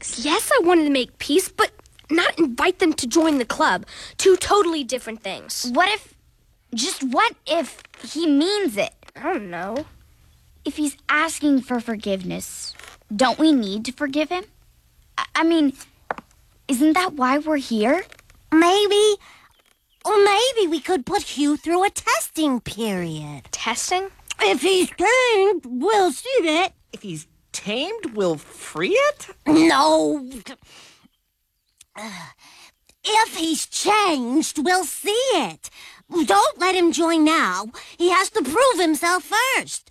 things. Yes, I wanted to make peace, but not invite them to join the club. Two totally different things. What if he means it? I don't know. If he's asking for forgiveness, don't we need to forgive him? I mean, isn't that why we're here? Maybe. Or maybe we could put Hugh through a testing period. Testing? If he's tamed, we'll see it. If he's tamed, we'll free it? No. If he's changed, we'll see it. Don't let him join now. He has to prove himself first.